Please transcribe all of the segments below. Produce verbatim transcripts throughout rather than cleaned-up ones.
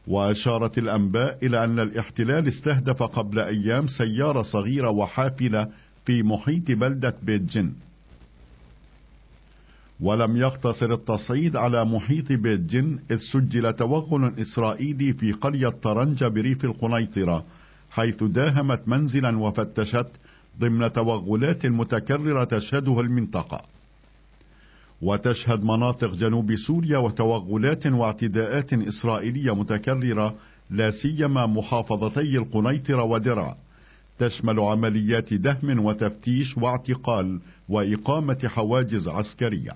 وأشارت الأنباء إلى أن الاحتلال استهدف قبل أيام سيارة صغيرة وحافلة في محيط بلدة بيت جن. ولم يقتصر التصعيد على محيط بيت جن، إذ سجل توغل إسرائيلي في قرية طرنجة بريف القنيطرة، حيث داهمت منزلا وفتشت ضمن توغلات متكررة تشهده المنطقة. وتشهد مناطق جنوب سوريا وتوغلات واعتداءات إسرائيلية متكررة، لا سيما محافظتي القنيطرة ودرعا، تشمل عمليات دهم وتفتيش واعتقال وإقامة حواجز عسكرية.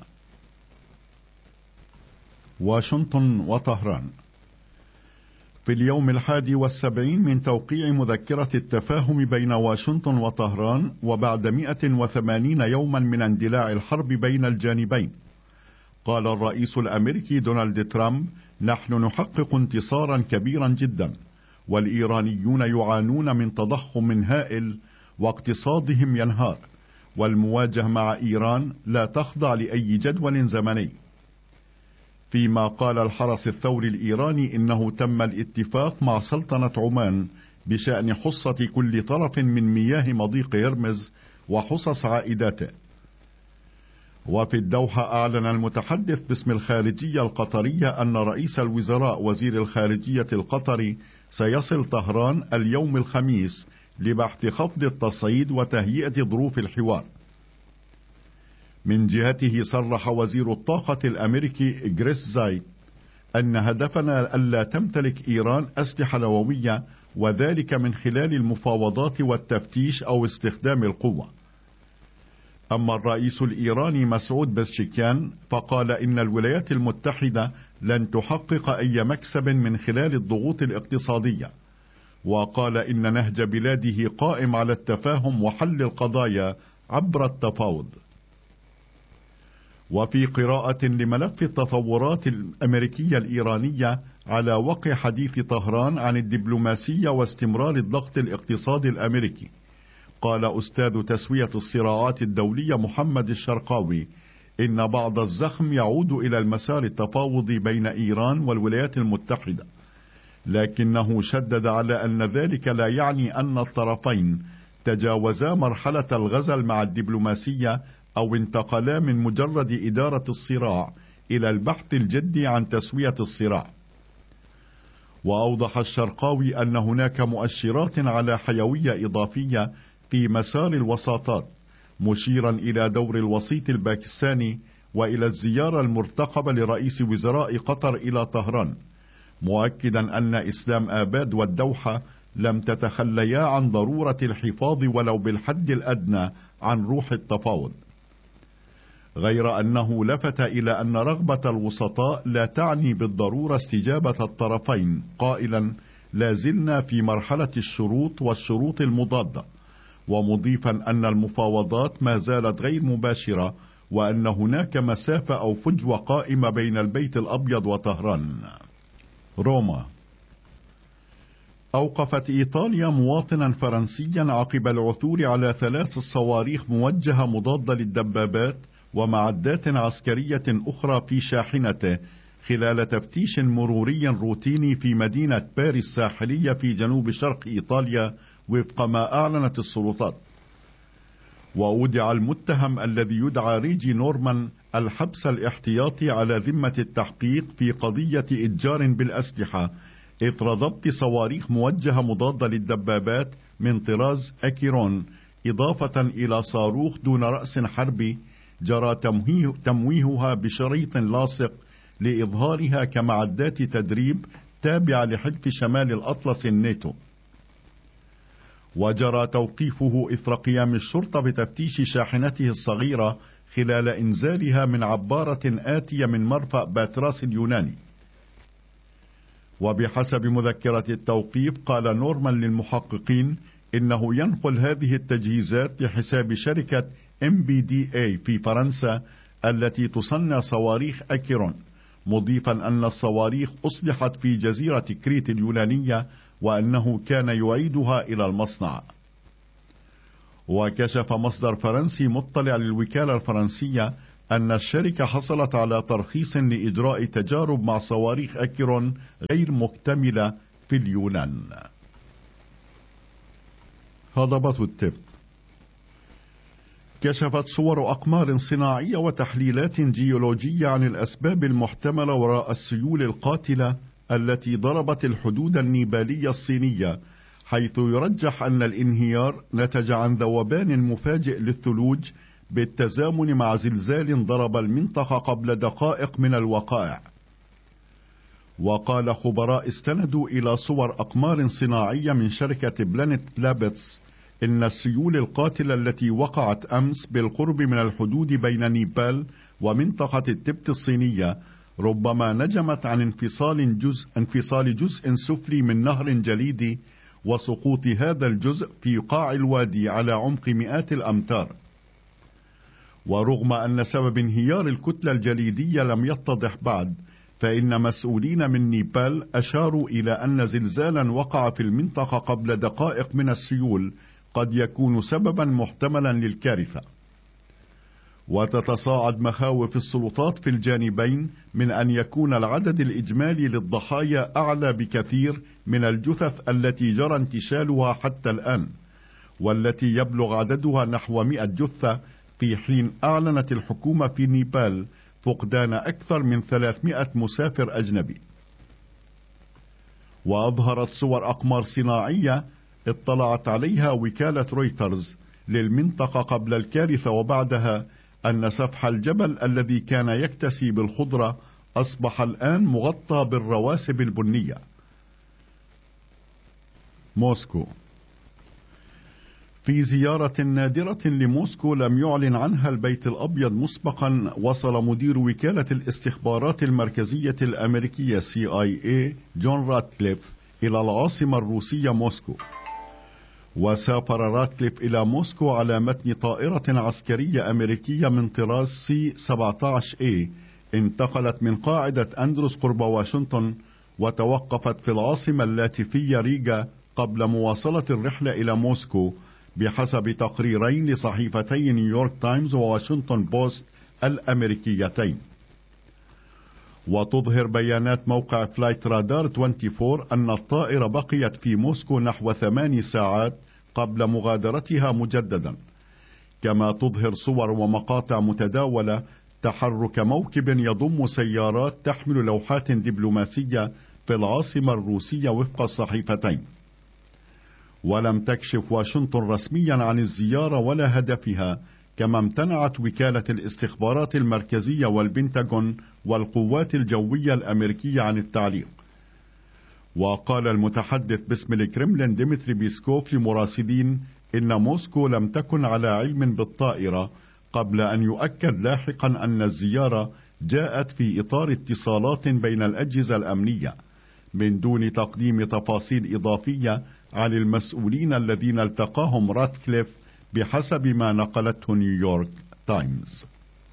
واشنطن وطهران. في اليوم الحادي والسبعين من توقيع مذكرة التفاهم بين واشنطن وطهران، وبعد مئة وثمانين يوما من اندلاع الحرب بين الجانبين، قال الرئيس الأمريكي دونالد ترامب: نحن نحقق انتصارا كبيرا جدا، والإيرانيون يعانون من تضخم هائل واقتصادهم ينهار، والمواجهة مع إيران لا تخضع لأي جدول زمني. فيما قال الحرس الثوري الإيراني إنه تم الاتفاق مع سلطنة عمان بشأن حصة كل طرف من مياه مضيق هرمز وحصص عائداته. وفي الدوحة أعلن المتحدث باسم الخارجية القطرية أن رئيس الوزراء وزير الخارجية القطري سيصل طهران اليوم الخميس لبحث خفض التصعيد وتهيئة ظروف الحوار. من جهته صرح وزير الطاقة الأمريكي جريس زايت أن هدفنا ألا تمتلك إيران أسلحة نووية، وذلك من خلال المفاوضات والتفتيش أو استخدام القوة. أما الرئيس الإيراني مسعود بزشكيان فقال إن الولايات المتحدة لن تحقق أي مكسب من خلال الضغوط الاقتصادية، وقال إن نهج بلاده قائم على التفاهم وحل القضايا عبر التفاوض. وفي قراءة لملف التطورات الأمريكية الإيرانية على وقع حديث طهران عن الدبلوماسية واستمرار الضغط الاقتصادي الأمريكي، قال أستاذ تسوية الصراعات الدولية محمد الشرقاوي إن بعض الزخم يعود إلى المسار التفاوضي بين إيران والولايات المتحدة، لكنه شدد على أن ذلك لا يعني أن الطرفين تجاوزا مرحلة الغزل مع الدبلوماسية أو انتقلا من مجرد إدارة الصراع إلى البحث الجدي عن تسوية الصراع. وأوضح الشرقاوي أن هناك مؤشرات على حيوية إضافية في مسار الوساطات، مشيرا إلى دور الوسيط الباكستاني وإلى الزيارة المرتقبة لرئيس وزراء قطر إلى طهران، مؤكدا أن إسلام آباد والدوحة لم تتخليا عن ضرورة الحفاظ ولو بالحد الأدنى عن روح التفاوض، غير أنه لفت إلى أن رغبة الوسطاء لا تعني بالضرورة استجابة الطرفين، قائلا: لا زلنا في مرحلة الشروط والشروط المضادة، ومضيفا أن المفاوضات ما زالت غير مباشرة، وأن هناك مسافة أو فجوة قائمة بين البيت الأبيض وطهران. روما. أوقفت إيطاليا مواطنا فرنسيا عقب العثور على ثلاث صواريخ موجهة مضادة للدبابات ومعدات عسكرية أخرى في شاحنته خلال تفتيش مروري روتيني في مدينة باريس الساحلية في جنوب شرق إيطاليا، وفق ما أعلنت السلطات. وأودع المتهم الذي يدعى ريجي نورمان الحبس الاحتياطي على ذمة التحقيق في قضية إتجار بالأسلحة إثر ضبط صواريخ موجهة مضادة للدبابات من طراز أكيرون، إضافة إلى صاروخ دون رأس حربي جرى تمويه تمويهها بشريط لاصق لإظهارها كمعدات تدريب تابعة لحلف شمال الأطلس الناتو. وجرى توقيفه إثر قيام الشرطة بتفتيش شاحنته الصغيرة خلال إنزالها من عبارة آتية من مرفأ باتراس اليوناني. وبحسب مذكرة التوقيف قال نورمان للمحققين إنه ينقل هذه التجهيزات لحساب شركة إم بي دي إيه في فرنسا التي تصنع صواريخ أكيرون، مضيفا أن الصواريخ أصلحت في جزيرة كريت اليونانية وأنه كان يعيدها إلى المصنع. وكشف مصدر فرنسي مطلع للوكالة الفرنسية أن الشركة حصلت على ترخيص لإجراء تجارب مع صواريخ أكيرون غير مكتملة في اليونان. هضبة التبت كشفت صور أقمار صناعية وتحليلات جيولوجية عن الأسباب المحتملة وراء السيول القاتلة التي ضربت الحدود النيبالية الصينية، حيث يرجح أن الانهيار نتج عن ذوبان مفاجئ للثلوج بالتزامن مع زلزال ضرب المنطقة قبل دقائق من الوقائع. وقال خبراء استندوا إلى صور أقمار صناعية من شركة بلانيت لابس إن السيول القاتلة التي وقعت أمس بالقرب من الحدود بين نيبال ومنطقة التبت الصينية ربما نجمت عن انفصال جزء, انفصال جزء سفلي من نهر جليدي وسقوط هذا الجزء في قاع الوادي على عمق مئات الأمتار. ورغم أن سبب انهيار الكتلة الجليدية لم يتضح بعد، فإن مسؤولين من نيبال أشاروا إلى أن زلزالا وقع في المنطقة قبل دقائق من السيول قد يكون سببا محتملا للكارثة. وتتصاعد مخاوف السلطات في الجانبين من أن يكون العدد الإجمالي للضحايا أعلى بكثير من الجثث التي جرى انتشالها حتى الآن، والتي يبلغ عددها نحو مئة جثة، في حين أعلنت الحكومة في نيبال فقدان أكثر من ثلاثمئة مسافر أجنبي. وأظهرت صور أقمار صناعية اطلعت عليها وكالة رويترز للمنطقة قبل الكارثة وبعدها أن سفح الجبل الذي كان يكتسي بالخضرة أصبح الآن مغطى بالرواسب البنية. موسكو في زيارة نادرة لموسكو لم يعلن عنها البيت الأبيض مسبقا، وصل مدير وكالة الاستخبارات المركزية الأمريكية سي آي إيه جون راتكليف إلى العاصمة الروسية موسكو. وسافر راتكليف إلى موسكو على متن طائرة عسكرية أمريكية من طراز سي سبعة عشر إيه انتقلت من قاعدة أندروس قرب واشنطن وتوقفت في العاصمة اللاتفية ريغا قبل مواصلة الرحلة إلى موسكو، بحسب تقريرين لصحيفتي نيويورك تايمز وواشنطن بوست الأمريكيتين. وتظهر بيانات موقع فلايت رادار أربعة وعشرين أن الطائرة بقيت في موسكو نحو ثماني ساعات قبل مغادرتها مجددا، كما تظهر صور ومقاطع متداولة تحرك موكب يضم سيارات تحمل لوحات دبلوماسية في العاصمة الروسية وفق الصحيفتين. ولم تكشف واشنطن رسميا عن الزيارة ولا هدفها، كما امتنعت وكالة الاستخبارات المركزية والبنتاغون والقوات الجوية الأمريكية عن التعليق. وقال المتحدث باسم الكرملين ديمتري بيسكوف لمراسلين إن موسكو لم تكن على علم بالطائرة، قبل أن يؤكد لاحقا أن الزيارة جاءت في إطار اتصالات بين الأجهزة الأمنية من دون تقديم تفاصيل إضافية عن المسؤولين الذين التقاهم راتكليف، بحسب ما نقلته نيويورك تايمز.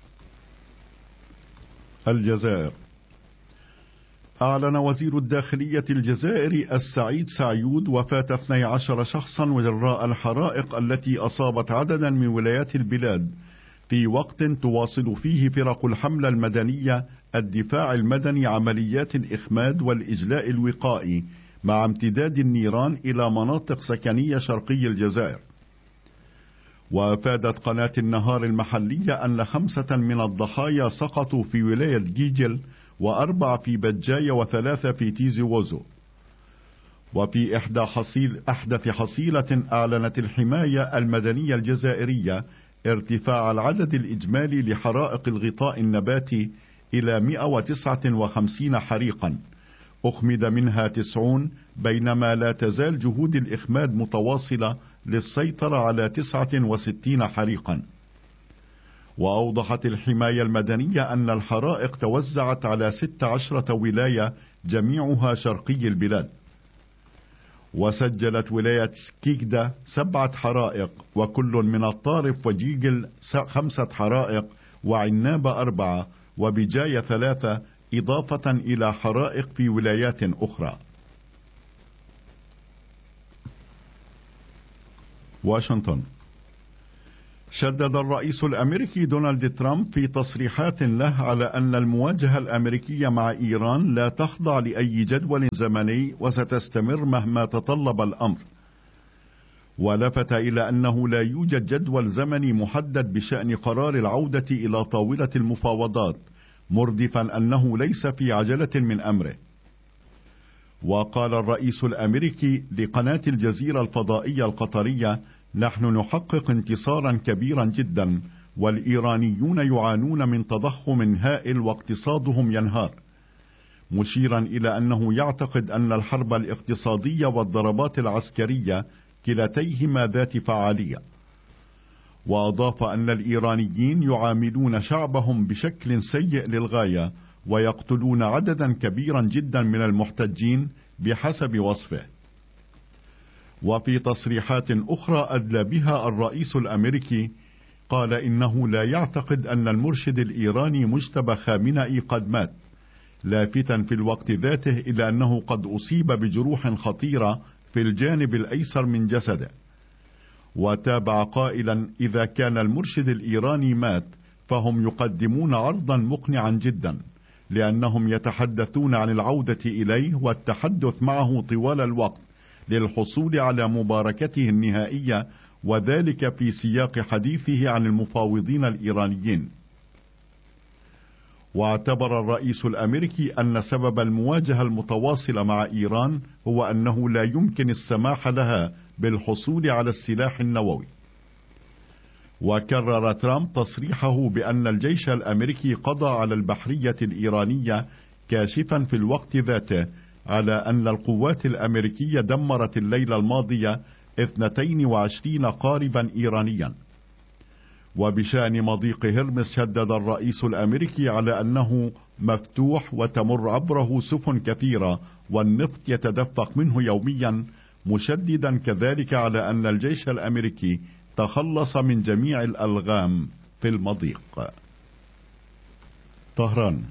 الجزائر. أعلن وزير الداخلية الجزائري السعيد سعيود وفاة اثني عشر شخصا وجراء الحرائق التي أصابت عددا من ولايات البلاد، في وقت تواصل فيه فرق الحملة المدنية الدفاع المدني عمليات الإخماد والإجلاء الوقائي مع امتداد النيران إلى مناطق سكنية شرقي الجزائر. وأفادت قناة النهار المحلية أن خمسة من الضحايا سقطوا في ولاية جيجل، وأربعة في بجاية، وثلاثة في تيزي ووزو. وفي إحدى حصيل أحدث حصيلة أعلنت الحماية المدنية الجزائرية ارتفاع العدد الإجمالي لحرائق الغطاء النباتي إلى مئة وتسعة وخمسين حريقا، أخمد منها تسعون، بينما لا تزال جهود الإخماد متواصلة للسيطرة على تسعة وستين حريقا. وأوضحت الحماية المدنية أن الحرائق توزعت على ست عشرة ولاية جميعها شرقي البلاد. وسجلت ولاية سكيكدا سبعة حرائق، وكل من الطارف وجيجل خمسة حرائق، وعنابة أربعة، وبجاية ثلاثة، إضافة إلى حرائق في ولايات أخرى. واشنطن. شدد الرئيس الأمريكي دونالد ترامب في تصريحات له على أن المواجهة الأمريكية مع إيران لا تخضع لأي جدول زمني وستستمر مهما تطلب الأمر، ولفت إلى أنه لا يوجد جدول زمني محدد بشأن قرار العودة إلى طاولة المفاوضات، مردفا أنه ليس في عجلة من أمره. وقال الرئيس الأمريكي لقناة الجزيرة الفضائية القطرية: نحن نحقق انتصارا كبيرا جدا، والإيرانيون يعانون من تضخم هائل واقتصادهم ينهار، مشيرا إلى أنه يعتقد أن الحرب الاقتصادية والضربات العسكرية كلتيهما ذات فعالية. وأضاف أن الإيرانيين يعاملون شعبهم بشكل سيء للغاية، ويقتلون عددا كبيرا جدا من المحتجين بحسب وصفه. وفي تصريحات أخرى أدلى بها الرئيس الأمريكي، قال إنه لا يعتقد أن المرشد الإيراني مجتبى خامنئي قد مات، لافتا في الوقت ذاته إلى أنه قد أصيب بجروح خطيرة في الجانب الأيسر من جسده. وتابع قائلا: إذا كان المرشد الإيراني مات فهم يقدمون عرضا مقنعا جدا، لأنهم يتحدثون عن العودة إليه والتحدث معه طوال الوقت للحصول على مباركته النهائية، وذلك في سياق حديثه عن المفاوضين الإيرانيين. واعتبر الرئيس الأمريكي أن سبب المواجهة المتواصلة مع إيران هو أنه لا يمكن السماح لها بالحصول على السلاح النووي. وكرر ترامب تصريحه بأن الجيش الأمريكي قضى على البحرية الإيرانية، كاشفا في الوقت ذاته على أن القوات الأمريكية دمرت الليلة الماضية اثنتين وعشرين قاربا إيرانيا. وبشأن مضيق هرمز شدد الرئيس الأمريكي على أنه مفتوح وتمر عبره سفن كثيرة والنفط يتدفق منه يوميا، مشددا كذلك على أن الجيش الأمريكي تخلص من جميع الألغام في المضيق. طهران.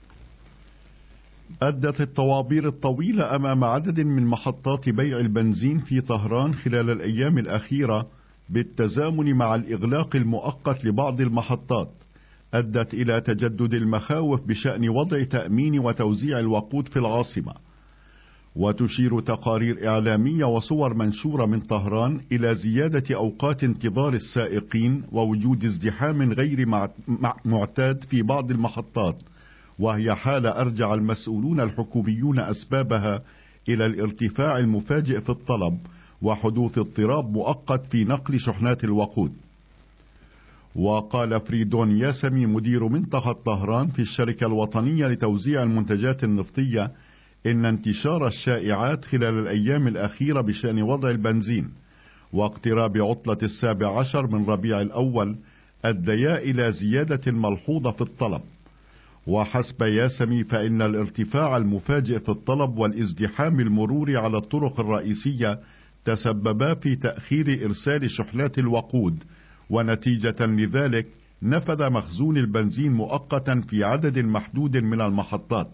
أدت الطوابير الطويلة أمام عدد من محطات بيع البنزين في طهران خلال الأيام الأخيرة بالتزامن مع الإغلاق المؤقت لبعض المحطات، أدت إلى تجدد المخاوف بشأن وضع تأمين وتوزيع الوقود في العاصمة. وتشير تقارير إعلامية وصور منشورة من طهران إلى زيادة أوقات انتظار السائقين ووجود ازدحام غير معتاد في بعض المحطات، وهي حالة أرجع المسؤولون الحكوميون أسبابها إلى الارتفاع المفاجئ في الطلب وحدوث اضطراب مؤقت في نقل شحنات الوقود. وقال فريدون ياسمي مدير منطقة طهران في الشركة الوطنية لتوزيع المنتجات النفطية إن انتشار الشائعات خلال الأيام الأخيرة بشأن وضع البنزين واقتراب عطلة السابع عشر من ربيع الأول أديا إلى زيادة ملحوظة في الطلب. وحسب ياسمي فإن الارتفاع المفاجئ في الطلب والازدحام المروري على الطرق الرئيسية تسببا في تأخير إرسال شحنات الوقود، ونتيجة لذلك نفذ مخزون البنزين مؤقتا في عدد محدود من المحطات.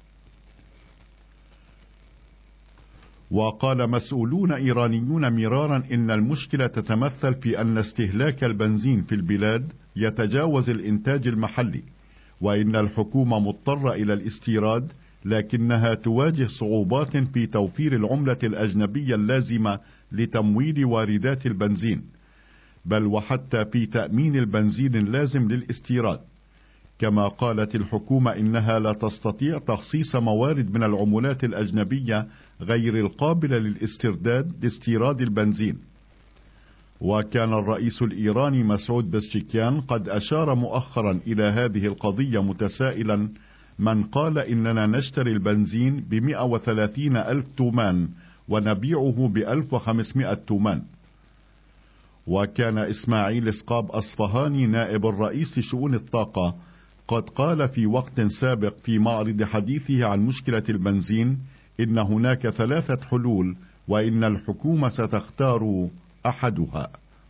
وقال مسؤولون إيرانيون مرارا إن المشكلة تتمثل في أن استهلاك البنزين في البلاد يتجاوز الإنتاج المحلي، وإن الحكومة مضطرة إلى الاستيراد، لكنها تواجه صعوبات في توفير العملة الأجنبية اللازمة لتمويل واردات البنزين، بل وحتى في تأمين البنزين اللازم للاستيراد. كما قالت الحكومة إنها لا تستطيع تخصيص موارد من العملات الأجنبية غير القابلة للاسترداد لاستيراد البنزين. وكان الرئيس الإيراني مسعود بزشكيان قد أشار مؤخرا إلى هذه القضية متسائلا: من قال إننا نشتري البنزين بمئة وثلاثين ألف تومان ونبيعه بألف وخمسمائة تومان. وكان إسماعيل سقاب أصفهاني نائب الرئيس لشؤون الطاقة قد قال في وقت سابق في معرض حديثه عن مشكلة البنزين إن هناك ثلاثة حلول وإن الحكومة ستختار أحدها.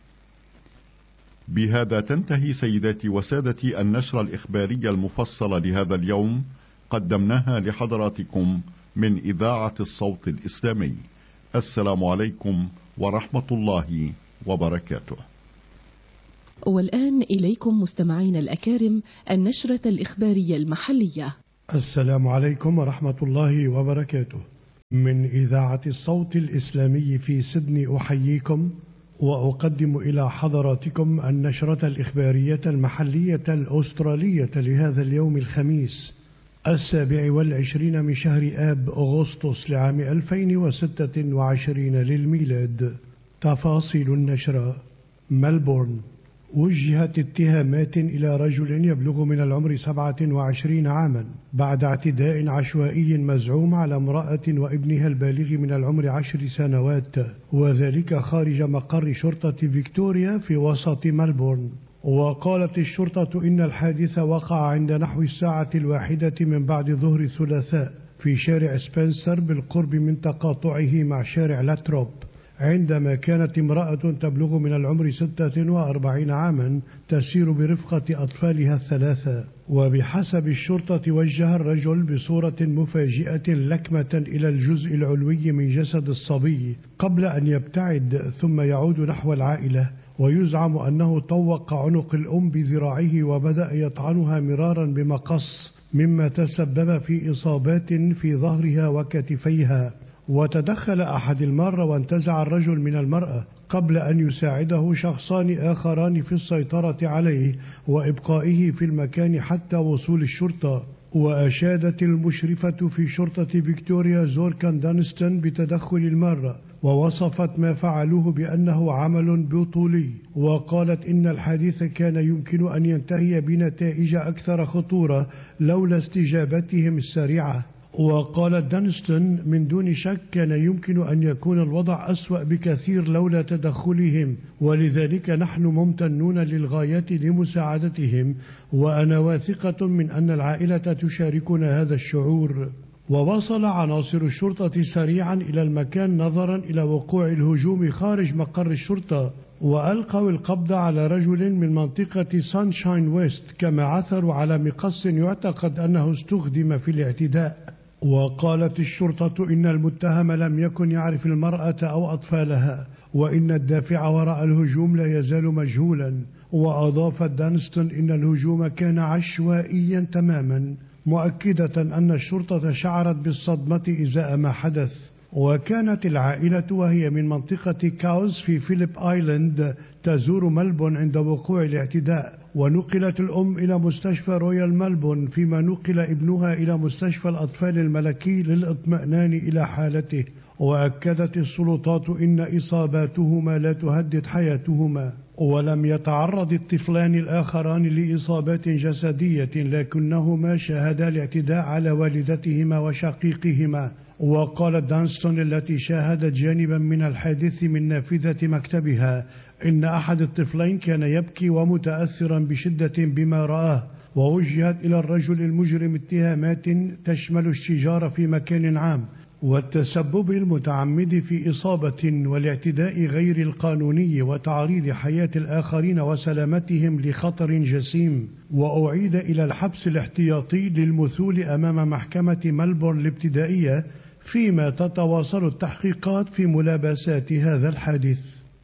بهذا تنتهي سيداتي وسادتي النشرة الإخبارية المفصلة لهذا اليوم، قدمناها لحضراتكم من إذاعة الصوت الإسلامي. السلام عليكم ورحمة الله وبركاته. والآن إليكم مستمعين الأكارم النشرة الإخبارية المحلية. السلام عليكم ورحمة الله وبركاته. من إذاعة الصوت الإسلامي في سيدني أحييكم وأقدم إلى حضراتكم النشرة الإخبارية المحلية الأسترالية لهذا اليوم الخميس السابع والعشرين من شهر آب أغسطس لعام ألفين وستة وعشرين للميلاد. تفاصيل النشرة. ملبورن، وجهت اتهامات إلى رجل يبلغ من العمر سبعة وعشرين عاما بعد اعتداء عشوائي مزعوم على امرأة وابنها البالغ من العمر عشر سنوات، وذلك خارج مقر شرطة فيكتوريا في وسط ملبورن. وقالت الشرطة إن الحادث وقع عند نحو الساعة الواحدة من بعد ظهر الثلاثاء في شارع سبنسر بالقرب من تقاطعه مع شارع لاتروب، عندما كانت امرأة تبلغ من العمر ستة وأربعين عاما تسير برفقة أطفالها الثلاثة. وبحسب الشرطة وجه الرجل بصورة مفاجئة لكمة إلى الجزء العلوي من جسد الصبي قبل أن يبتعد ثم يعود نحو العائلة، ويزعم أنه طوق عنق الأم بذراعه وبدأ يطعنها مرارا بمقص، مما تسبب في إصابات في ظهرها وكتفيها. وتدخل أحد المارة وانتزع الرجل من المرأة قبل أن يساعده شخصان آخران في السيطرة عليه وإبقائه في المكان حتى وصول الشرطة. وأشادت المشرفة في شرطة فيكتوريا زوركان دانستون بتدخل المارة، ووصفت ما فعلوه بأنه عمل بطولي، وقالت إن الحادث كان يمكن أن ينتهي بنتائج أكثر خطورة لولا استجابتهم السريعة. وقالت دانستون من دون شك كان يمكن أن يكون الوضع أسوأ بكثير لولا تدخلهم، ولذلك نحن ممتنون للغاية لمساعدتهم، وأنا واثقة من أن العائلة تشاركنا هذا الشعور. ووصل عناصر الشرطة سريعا إلى المكان نظرا إلى وقوع الهجوم خارج مقر الشرطة، وألقوا القبض على رجل من منطقة سانشاين ويست، كما عثروا على مقص يعتقد أنه استخدم في الاعتداء. وقالت الشرطة إن المتهم لم يكن يعرف المرأة أو أطفالها، وإن الدافع وراء الهجوم لا يزال مجهولا. وأضافت دانستون إن الهجوم كان عشوائيا تماما، مؤكدة أن الشرطة شعرت بالصدمة إزاء ما حدث. وكانت العائلة وهي من منطقة كاوز في فيليب آيلاند تزور ملبون عند وقوع الاعتداء، ونقلت الأم إلى مستشفى رويال ملبون، فيما نقل ابنها إلى مستشفى الأطفال الملكي للإطمئنان إلى حالته. وأكدت السلطات إن إصاباتهما لا تهدد حياتهما، ولم يتعرض الطفلان الآخران لإصابات جسدية، لكنهما شاهدا الاعتداء على والدتهما وشقيقهما. وقالت دانستون التي شاهدت جانبا من الحادث من نافذة مكتبها إن أحد الطفلين كان يبكي ومتأثرا بشدة بما رآه، ووجهت إلى الرجل المجرم اتهامات تشمل الشجار في مكان عام والتسبب المتعمد في إصابة والاعتداء غير القانوني وتعريض حياة الآخرين وسلامتهم لخطر جسيم. وأعيد إلى الحبس الاحتياطي للمثول أمام محكمة ملبورن الابتدائية، فيما تتواصل التحقيقات في ملابسات هذا الحادث.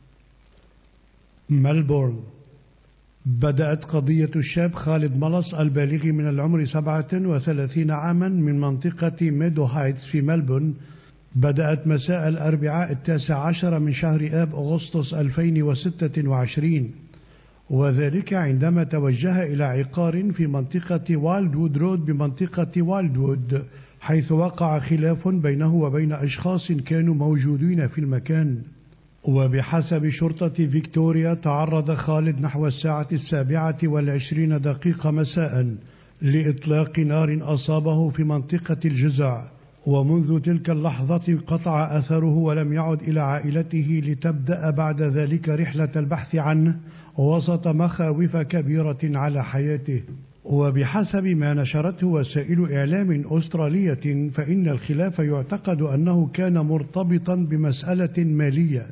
ملبورن، بدأت قضية الشاب خالد ملص البالغ من العمر سبعة وثلاثين عاما من منطقة ميدو هايتس في ملبورن بدأت مساء الأربعاء التاسع عشر من شهر آب أغسطس ألفين وستة وعشرين، وذلك عندما توجه إلى عقار في منطقة والدوود رود بمنطقة والدوود، حيث وقع خلاف بينه وبين أشخاص كانوا موجودين في المكان. وبحسب شرطة فيكتوريا تعرض خالد نحو الساعة السابعة والعشرين دقيقة مساء لإطلاق نار أصابه في منطقة الجزع، ومنذ تلك اللحظة انقطع أثره ولم يعد إلى عائلته لتبدأ بعد ذلك رحلة البحث عنه وسط مخاوف كبيرة على حياته. وبحسب ما نشرته وسائل إعلام أسترالية فإن الخلاف يعتقد أنه كان مرتبطا بمسألة مالية.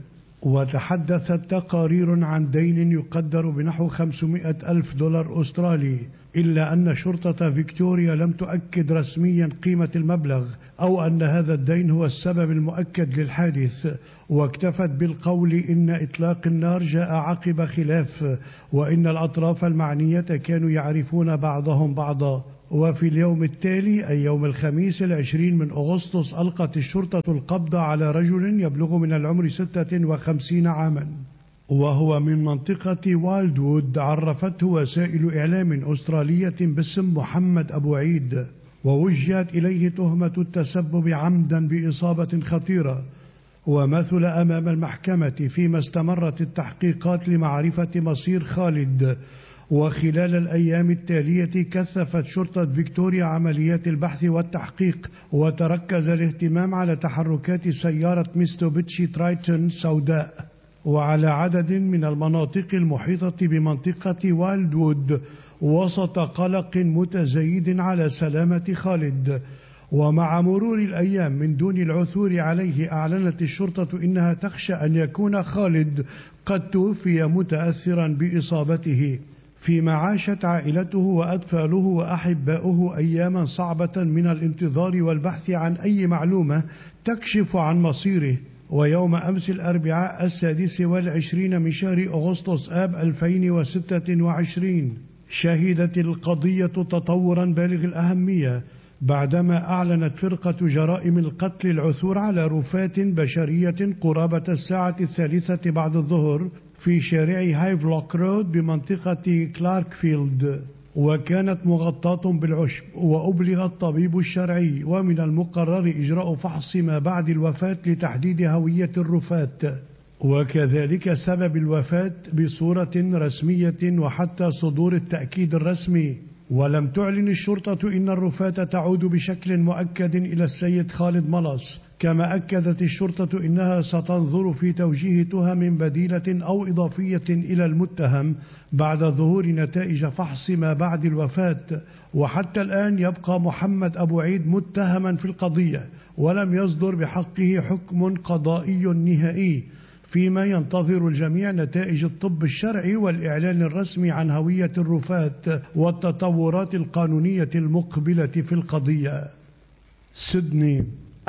وتحدثت تقارير عن دين يقدر بنحو خمسمائة ألف دولار أسترالي، إلا أن شرطة فيكتوريا لم تؤكد رسميا قيمة المبلغ أو أن هذا الدين هو السبب المؤكد للحادث، واكتفت بالقول إن إطلاق النار جاء عقب خلاف، وإن الأطراف المعنية كانوا يعرفون بعضهم بعضا. وفي اليوم التالي أي يوم الخميس العشرين من أغسطس ألقت الشرطة القبض على رجل يبلغ من العمر ستة وخمسين عاما، وهو من منطقة والدوود. عرفته وسائل إعلام أسترالية باسم محمد أبو عيد، ووجهت إليه تهمة التسبب عمدا بإصابة خطيرة، ومثل أمام المحكمة فيما استمرت التحقيقات لمعرفة مصير خالد. وخلال الأيام التالية كثفت شرطة فيكتوريا عمليات البحث والتحقيق، وتركز الاهتمام على تحركات سيارة ميتسوبيشي ترايتون سوداء وعلى عدد من المناطق المحيطة بمنطقة والدوود، وسط قلق متزايد على سلامة خالد. ومع مرور الأيام من دون العثور عليه أعلنت الشرطة إنها تخشى أن يكون خالد قد توفي متأثرا بإصابته، فيما عاشت عائلته وأطفاله وأحباؤه أياما صعبة من الانتظار والبحث عن أي معلومة تكشف عن مصيره. ويوم أمس الأربعاء السادس والعشرين من شهر أغسطس آب ألفين وستة وعشرين شهدت القضية تطورا بالغ الأهمية، بعدما أعلنت فرقة جرائم القتل العثور على رفات بشرية قرابة الساعة الثالثة بعد الظهر في شارع هايفلوك رود بمنطقة كلاركفيلد، وكانت مغطاة بالعشب. وأبلغ الطبيب الشرعي ومن المقرر إجراء فحص ما بعد الوفاة لتحديد هوية الرفات وكذلك سبب الوفاة بصورة رسمية وحتى صدور التأكيد الرسمي. ولم تعلن الشرطة إن الرفات تعود بشكل مؤكد إلى السيد خالد ملص، كما أكدت الشرطة إنها ستنظر في توجيه تهم بديلة أو إضافية إلى المتهم بعد ظهور نتائج فحص ما بعد الوفاة. وحتى الآن يبقى محمد أبو عيد متهما في القضية، ولم يصدر بحقه حكم قضائي نهائي، فيما ينتظر الجميع نتائج الطب الشرعي والإعلان الرسمي عن هوية الرفات والتطورات القانونية المقبلة في القضية. سيدني.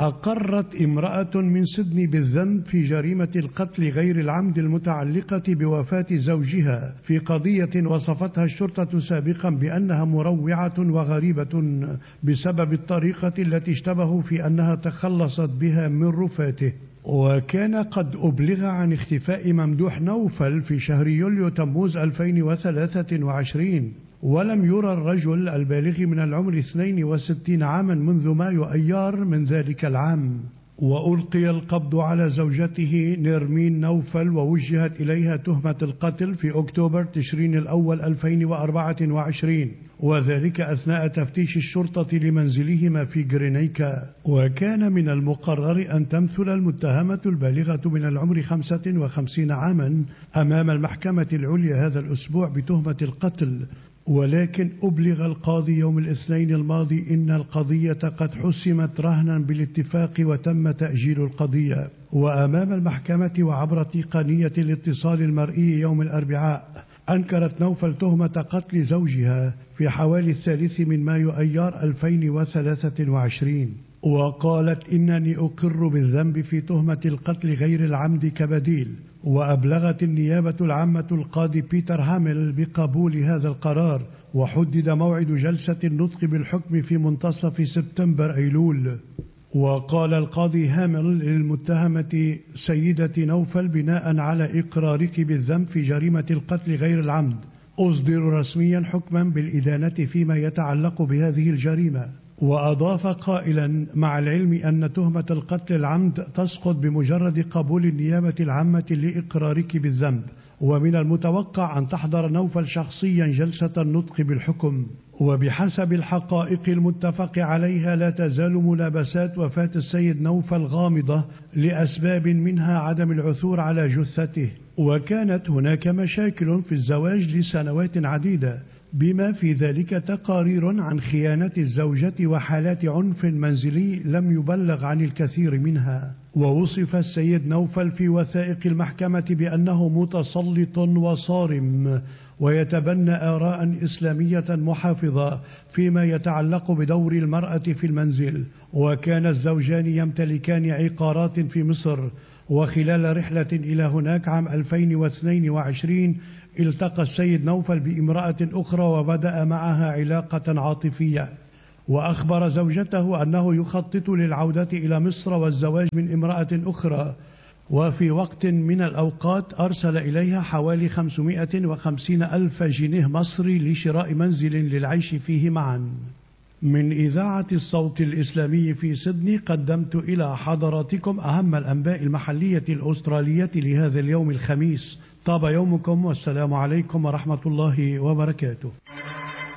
أقرت امرأة من سيدني بالذنب في جريمة القتل غير العمد المتعلقة بوفاة زوجها في قضية وصفتها الشرطة سابقا بأنها مروعة وغريبة بسبب الطريقة التي اشتبهوا في أنها تخلصت بها من رفاته. وكان قد أبلغ عن اختفاء ممدوح نوفل في شهر يوليو تموز ألفين وثلاثة وعشرين، ولم يرى الرجل البالغ من العمر اثنين وستين عاما منذ مايو أيار من ذلك العام. وألقي القبض على زوجته نيرمين نوفل، ووجهت إليها تهمة القتل في أكتوبر تشرين الأول ألفين وأربعة وعشرين، وذلك أثناء تفتيش الشرطة لمنزلهما في غرينيكا. وكان من المقرر أن تمثل المتهمة البالغة من العمر خمسة وخمسين عاما أمام المحكمة العليا هذا الأسبوع بتهمة القتل، ولكن أبلغ القاضي يوم الاثنين الماضي إن القضية قد حسمت رهنا بالاتفاق وتم تأجيل القضية. وأمام المحكمة وعبر تقنية الاتصال المرئي يوم الأربعاء أنكرت نوفل تهمة قتل زوجها في حوالي الثالث من مايو أيار ألفين وثلاثة وعشرين، وقالت إنني أقر بالذنب في تهمة القتل غير العمد كبديل. وأبلغت النيابة العامة القاضي بيتر هامل بقبول هذا القرار، وحدد موعد جلسة النطق بالحكم في منتصف سبتمبر أيلول. وقال القاضي هامل للمتهمة سيدة نوفل بناء على إقرارك بالذنب في جريمة القتل غير العمد أصدر رسميا حكما بالإدانة فيما يتعلق بهذه الجريمة. وأضاف قائلا مع العلم أن تهمة القتل العمد تسقط بمجرد قبول النيابة العامة لإقرارك بالذنب، ومن المتوقع أن تحضر نوفل شخصيا جلسة النطق بالحكم. وبحسب الحقائق المتفق عليها لا تزال ملابسات وفاة السيد نوفل غامضة لأسباب منها عدم العثور على جثته، وكانت هناك مشاكل في الزواج لسنوات عديدة، بما في ذلك تقارير عن خيانة الزوجة وحالات عنف منزلي لم يبلغ عن الكثير منها. ووصف السيد نوفل في وثائق المحكمة بأنه متسلط وصارم ويتبنى آراء إسلامية محافظة فيما يتعلق بدور المرأة في المنزل. وكان الزوجان يمتلكان عقارات في مصر، وخلال رحلة إلى هناك عام ألفين واثنين وعشرين التقى السيد نوفل بامرأة أخرى وبدأ معها علاقة عاطفية، وأخبر زوجته أنه يخطط للعودة إلى مصر والزواج من امرأة أخرى. وفي وقت من الأوقات أرسل إليها حوالي خمسمائة وخمسين ألف جنيه مصري لشراء منزل للعيش فيه معا. من إذاعة الصوت الإسلامي في سيدني قدمت إلى حضراتكم أهم الأنباء المحلية الأسترالية لهذا اليوم الخميس. طاب يومكم والسلام عليكم ورحمة الله وبركاته.